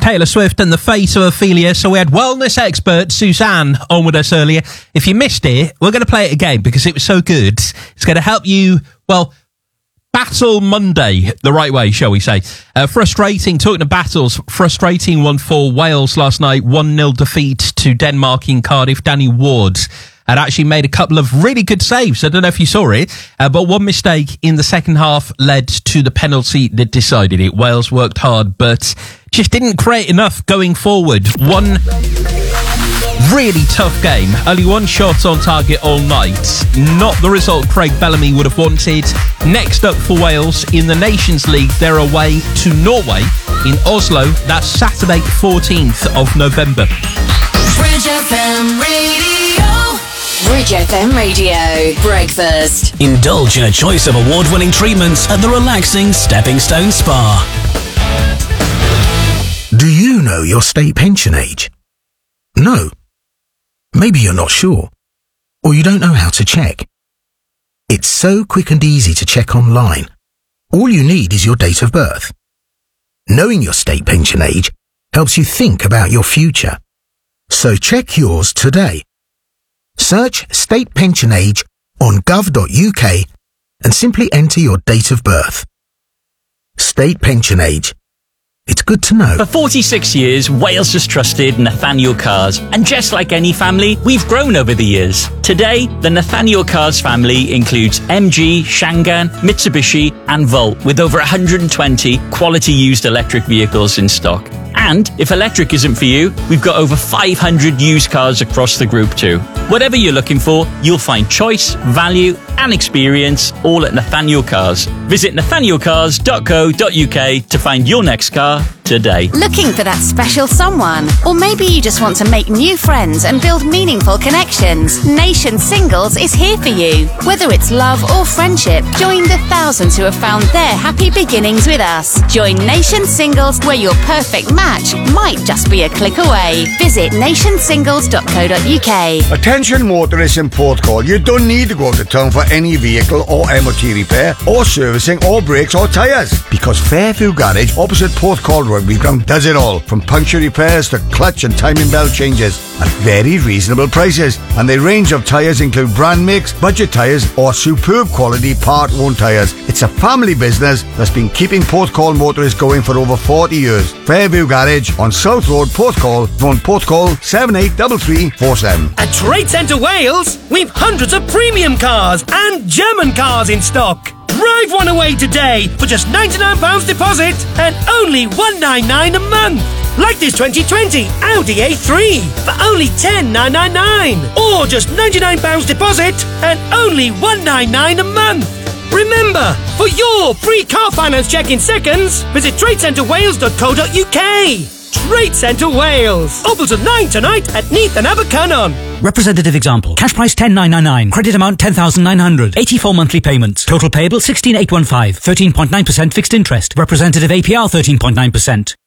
Taylor Swift and the face of Ophelia. So we had wellness expert Suzanne on with us earlier. If you missed it, we're going to play it again because it was so good. It's going to help you, well, battle Monday the right way, shall we say. Frustrating, talking of battles, frustrating one for Wales last night. 1-0 defeat to Denmark in Cardiff. Danny Ward had actually made a couple of really good saves. I don't know if you saw it, but one mistake in the second half led to the penalty that decided it. Wales worked hard, but just didn't create enough going forward. One really tough game. Only one shot on target all night. Not the result Craig Bellamy would have wanted. Next up for Wales in the Nations League, they're away to Norway in Oslo. That's Saturday, 14th of November. Bridge FM Radio. Bridge FM Radio. Breakfast. Indulge in a choice of award-winning treatments at the relaxing Stepping Stone Spa. Do you know your state pension age? No. Maybe you're not sure, or you don't know how to check. It's so quick and easy to check online. All you need is your date of birth. Knowing your state pension age helps you think about your future. So check yours today. Search state pension age on gov.uk and simply enter your date of birth. State pension age. It's good to know. For 46 years, Wales has trusted Nathaniel Cars. And just like any family, we've grown over the years. Today, the Nathaniel Cars family includes MG, Shangan, Mitsubishi and Volt, with over 120 quality used electric vehicles in stock. And if electric isn't for you, we've got over 500 used cars across the group too. Whatever you're looking for, you'll find choice, value and experience all at Nathaniel Cars. Visit nathanielcars.co.uk to find your next car today. Looking for that special someone? Or maybe you just want to make new friends and build meaningful connections? Nation Singles is here for you. Whether it's love or friendship, join the thousands who have found their happy beginnings with us. Join Nation Singles, where your perfect match might just be a click away. Visit nationsingles.co.uk. Attention motorists in Porthcawl, you don't need to go to town for any vehicle or MOT repair or servicing or brakes or tyres, because Fairview Garage opposite Porthcawl Rugby Ground does it all, from puncture repairs to clutch and timing belt changes at very reasonable prices. And their range of tyres include brand makes, budget tyres or superb quality part-worn tyres. It's a family business that's been keeping Porthcawl motorists going for over 40 years. Fairview Garage on South Road, Porthcawl, phone Porthcawl 783347. At Trade Centre Wales, we've hundreds of premium cars and German cars in stock. Drive one away today for just £99 deposit and only £199 a month. Like this 2020 Audi A3 for only £10,999. Or just £99 deposit and only £199 a month. Remember, for your free car finance check in seconds, visit tradecentrewales.co.uk. Trade Centre Wales. Open till 9 tonight at Neath and Abercynon. Representative example. Cash price 10,999. Credit amount 10,900. 84 monthly payments. Total payable 16,815. 13.9% fixed interest. Representative APR 13.9%.